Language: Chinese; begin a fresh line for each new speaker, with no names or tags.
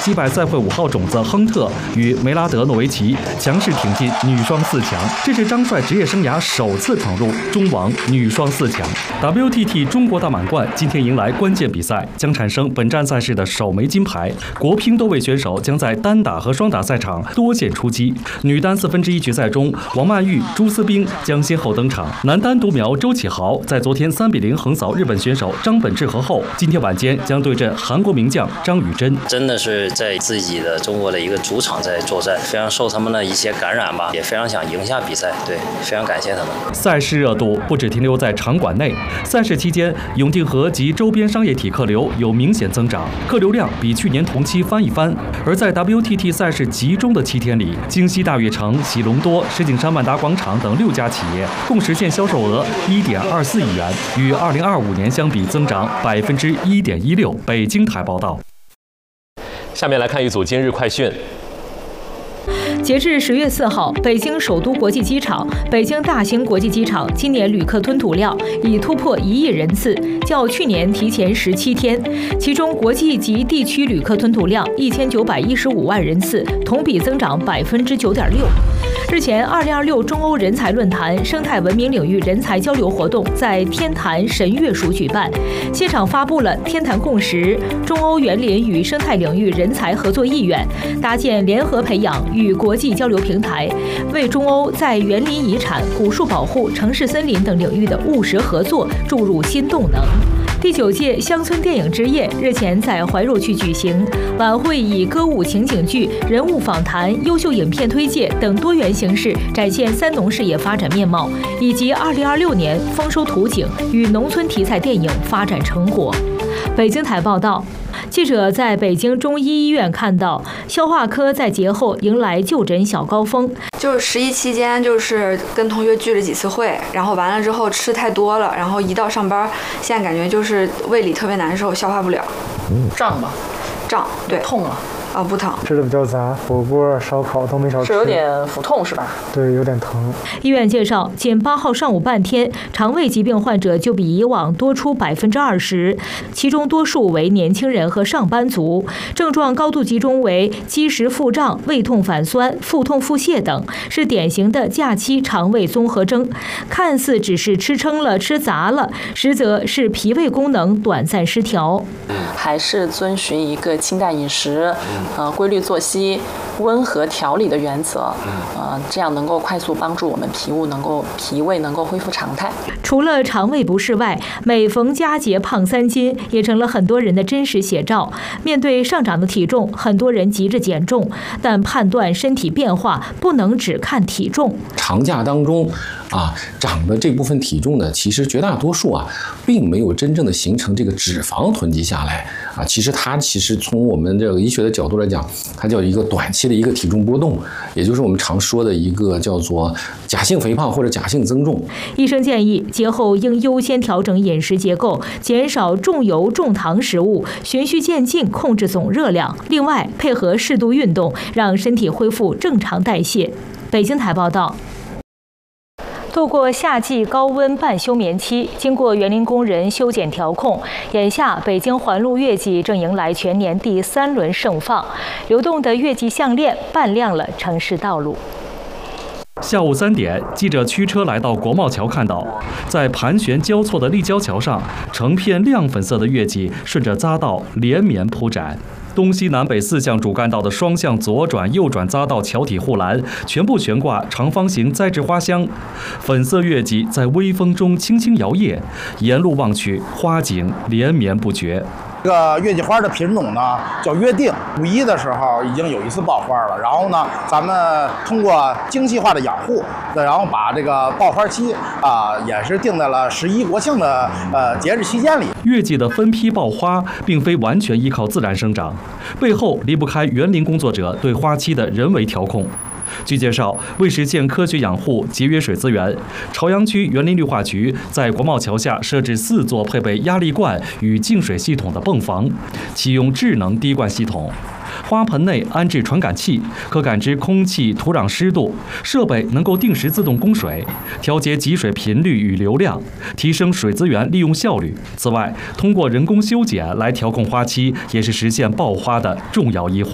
击败赛会5号种子亨特与梅拉德诺维奇，强势挺进女双4强。这是张帅职业生涯首次闯入中网女双4强。WTT 中国大满贯今天迎来关键比赛，将产生本站赛事的首枚金牌。国乒多位选手将在单打和双打赛场多线出击。女单1/4决赛中，王曼玉、朱思冰将先后登场。男单独苗周启豪在昨天3比0横扫日本选手张本智和后，今天晚间将对阵韩国名将张雨臻。
真的是在自己的中国的一个主场在作战，非常受他们的一些感染吧，也非常想赢下比赛。对，非常感谢他们。
赛事热度不只停留在场馆内，赛事期间，永定河及周边商业体客流有明显增长，客流量比去年同期翻一番。而在 WTT 赛事集中的7天里，京西大悦城、喜隆多、石景山万达广场等6家企业共实现销售额1.24亿元，与2025年相比增长1.16%。北京台报道。
下面来看一组今日快讯。
截至10月4号，北京首都国际机场、北京大型国际机场今年旅客吞吐量已突破1亿人次，较去年提前17天。其中，国际及地区旅客吞吐量1915万人次，同比增长9.6%。日前，2026中欧人才论坛生态文明领域人才交流活动在天坛神乐署举办，现场发布了天坛共识中欧园林与生态领域人才合作意愿，搭建联合培养与国际交流平台，为中欧在园林遗产、古树保护、城市森林等领域的务实合作注入新动能。第9届乡村电影之夜日前在怀柔区举行，晚会以歌舞情景剧、人物访谈、优秀影片推介等多元形式展现三农事业发展面貌，以及2026年丰收图景与农村题材电影发展成果。北京台报道。记者在北京中医医院看到，消化科在节后迎来就诊小高峰。
就是11期间，就是跟同学聚了几次会，然后完了之后吃太多了，然后一到上班，现在感觉就是胃里特别难受，消化不了。
胀吗？
胀，对。
痛吗？
不疼。
吃的比较杂，火锅、烧烤都没少吃。
是有点腹痛是吧？
对，有点疼。
医院介绍，仅8号上午半天，肠胃疾病患者就比以往多出20%，其中多数为年轻人和上班族，症状高度集中为积食腹胀、胃痛反酸、腹痛腹泻等，是典型的假期肠胃综合征。看似只是吃撑了、吃杂了，实则是脾胃功能短暂失调。
还是遵循一个清淡饮食。规律作息、温和调理的原则，这样能够快速帮助我们脾胃能够恢复常态。
除了肠胃不适外，每逢佳节胖3斤也成了很多人的真实写照。面对上涨的体重，很多人急着减重，但判断身体变化不能只看体重。
长假当中长的这部分体重呢，其实绝大多数并没有真正的形成这个脂肪囤积下来其实从我们这个医学的角度来讲，它叫一个短期的一个体重波动，也就是我们常说的一个叫做假性肥胖或者假性增重。
医生建议节后应优先调整饮食结构，减少重油重糖食物，循序渐进控制总热量。另外，配合适度运动，让身体恢复正常代谢。北京台报道。度过夏季高温半休眠期，经过园林工人修剪调控，眼下北京环路月季正迎来全年第3轮盛放，流动的月季项链扮亮了城市道路。
下午3点，记者驱车来到国贸桥，看到在盘旋交错的立交桥上，成片亮粉色的月季顺着匝道连绵铺展。东西南北4项主干道的双向左转、右转匝道桥体护栏全部悬挂长方形栽植花箱，粉色月季在微风中轻轻摇曳，沿路望去，花景连绵不绝。
这个月季花的品种呢叫约定，5·1的时候已经有一次爆花了，然后呢，咱们通过精细化的养护，然后把这个爆花期也是定在了11国庆的节日期间里。
月季的分批爆花并非完全依靠自然生长，背后离不开园林工作者对花期的人为调控。据介绍，为实现科学养护、节约水资源，朝阳区园林绿化局在国贸桥下设置4座配备压力罐与净水系统的泵房，启用智能滴灌系统。花盆内安置传感器，可感知空气、土壤湿度，设备能够定时自动供水，调节集水频率与流量，提升水资源利用效率。此外，通过人工修剪来调控花期，也是实现爆花的重要一环。